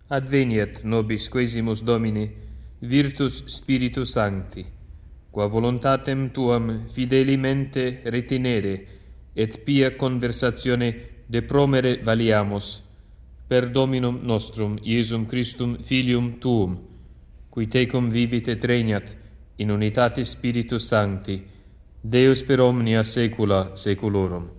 Adveniat nobis quesimus Domini, virtus Spiritus Sancti, qua voluntatem Tuam fidelimente retinere, et pia conversatione depromere valiamus, per Dominum nostrum Iesum Christum Filium Tuum, qui tecum vivit et regnat in unitate Spiritus Sancti, Deus per omnia saecula saeculorum.